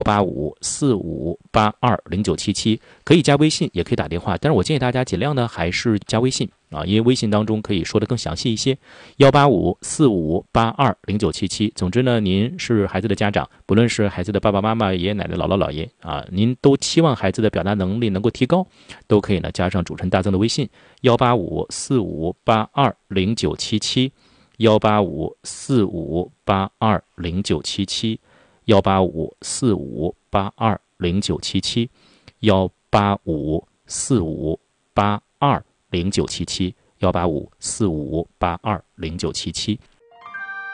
18545820977，可以加微信，也可以打电话，但是我建议大家尽量呢还是加微信啊，因为微信当中可以说的更详细一些。18545820977。总之呢，您是孩子的家长，不论是孩子的爸爸妈妈、爷爷奶奶、姥姥姥爷啊，您都期望孩子的表达能力能够提高，都可以呢加上主持人大增的微信18545820977。18545820977。18545820977。18545820977。18545820977。